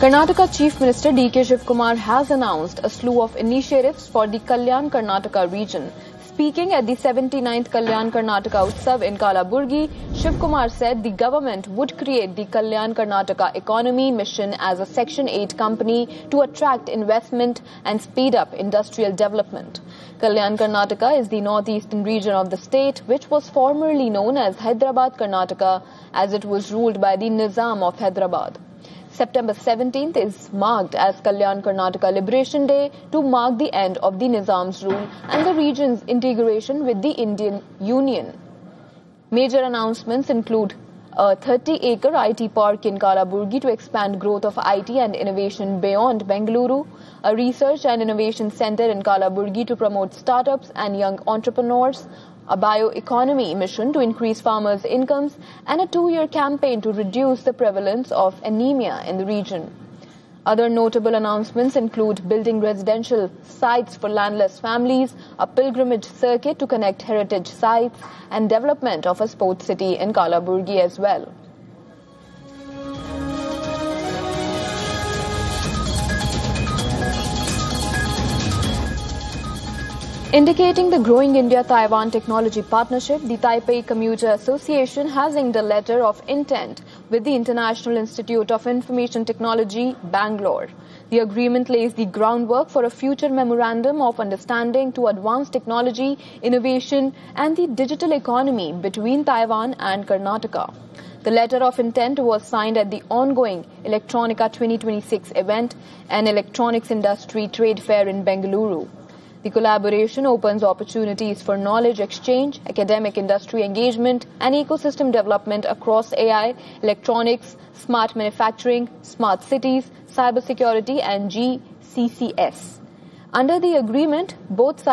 Karnataka Chief Minister D.K. Shivkumar has announced a slew of initiatives for the Kalyan Karnataka region. Speaking at the 79th Kalyan Karnataka Utsav in Kalaburgi, Shivkumar said the government would create the Kalyan Karnataka Economy Mission as a Section 8 company to attract investment and speed up industrial development. Kalyan Karnataka is the northeastern region of the state, which was formerly known as Hyderabad Karnataka, as it was ruled by the Nizam of Hyderabad. September 17th is marked as Kalyan Karnataka Liberation Day to mark the end of the Nizam's rule and the region's integration with the Indian Union. Major announcements include a 30-acre IT park in Kalaburgi to expand growth of IT and innovation beyond Bengaluru, a research and innovation center in Kalaburgi to promote startups and young entrepreneurs, a bioeconomy mission to increase farmers' incomes, and a 2-year campaign to reduce the prevalence of anemia in the region. Other notable announcements include building residential sites for landless families, a pilgrimage circuit to connect heritage sites, and development of a sports city in Kalaburgi as well. Indicating the growing India-Taiwan technology partnership, the Taipei Commuter Association has inked a letter of intent with the International Institute of Information Technology, Bangalore. The agreement lays the groundwork for a future memorandum of understanding to advance technology, innovation, and the digital economy between Taiwan and Karnataka. The letter of intent was signed at the ongoing Electronica 2026 event, an electronics industry trade fair in Bengaluru. The collaboration opens opportunities for knowledge exchange, academic industry engagement, and ecosystem development across AI, electronics, smart manufacturing, smart cities, cybersecurity, and GCCS. Under the agreement, both sides